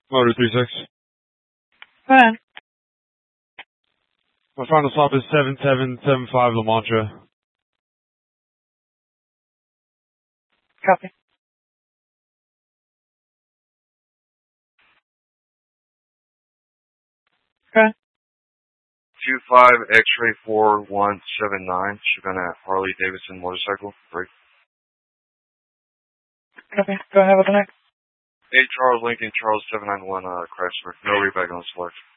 Motor 36. Go ahead. My final stop is 7775 La Mancha. Copy. Go ahead. 25 X-ray 4179, Savannah Harley Davidson motorcycle, break. Copy. Go ahead with the next. 8 Charles Lincoln, Charles 791, Chrysler. No rebag on select.